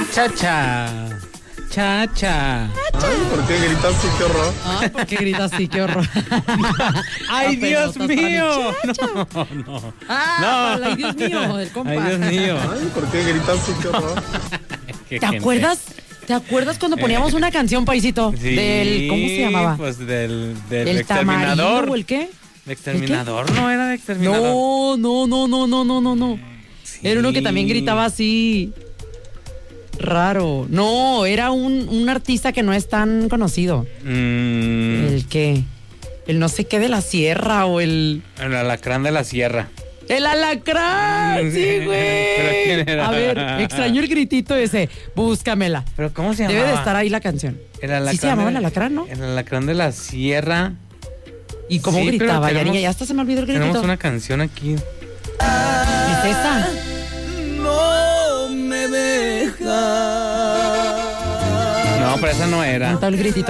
Cha-cha. Cha-cha. Ay, ¿por qué gritas así? Qué horror. Ay, ¿por qué gritas así? Qué horror. ¡Ay, Dios Apelotas para mío! mi chacha. No. Ah, No. ay, Dios mío, el compa. Ay, Dios mío. Ay, ¿por qué gritas así? Qué horror. Qué ¿Te gente. acuerdas? ¿Te acuerdas cuando poníamos una canción, paisito? Sí, Del, ¿cómo se llamaba? Pues del ¿El exterminador. tamarindo o el qué? ¿De exterminador? No era de exterminador. No. Sí. Era uno que también gritaba así. Raro. No, era un artista que no es tan conocido. ¿El qué? El no sé qué de la sierra o el alacrán de la sierra. ¡El alacrán! ¡Sí, ¿Pero güey! quién era? A ver, extraño el gritito ese. Búscamela. ¿Pero cómo se llamaba? Debe de estar ahí la canción. El alacrán Sí se llamaba el alacrán, ¿no? El alacrán de la sierra. ¿Y cómo Sí, pero gritaba? Ya, tenemos- niña, ya hasta se me olvidó el gritito. Tenemos una canción aquí. ¿Es esa? No, pero esa no era. Canta el gritito.